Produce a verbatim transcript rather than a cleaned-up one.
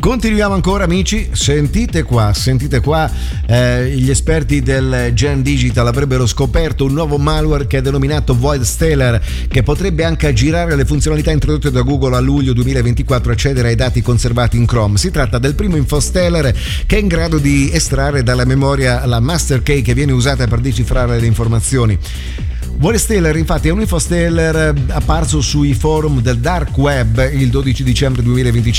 Continuiamo ancora, amici, sentite qua, sentite qua, eh, gli esperti del Gen Digital avrebbero scoperto un nuovo malware che è denominato Voidstealer, che potrebbe anche aggirare le funzionalità introdotte da Google a luglio duemilaventiquattro, accedere ai dati conservati in Chrome. Si tratta del primo infostealer che è in grado di estrarre dalla memoria la master key che viene usata per decifrare le informazioni. Voidstealer infatti è un infostealer apparso sui forum del dark web il dodici dicembre duemilaventicinque